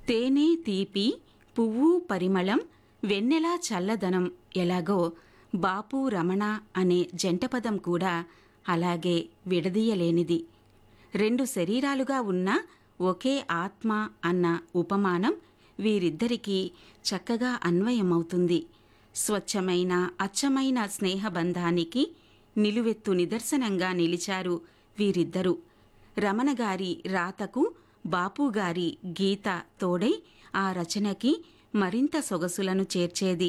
తేనె తీపి, పువ్వు పరిమళం, వెన్నెల చల్లదనం ఎలాగో బాపు రమణ అనే జంటపదం కూడా అలాగే విడదీయలేనిది. రెండు శరీరాలుగా ఉన్న ఒకే ఆత్మ అన్న ఉపమానం వీరిద్దరికీ చక్కగా అన్వయమవుతుంది. స్వచ్ఛమైన అచ్చమైన స్నేహబంధానికి నిలువెత్తు నిదర్శనంగా నిలిచారు వీరిద్దరూ. రమణగారి రాతకు బాపుగారి గీత తోడై ఆ రచనకి మరింత సొగసులను చేర్చేది.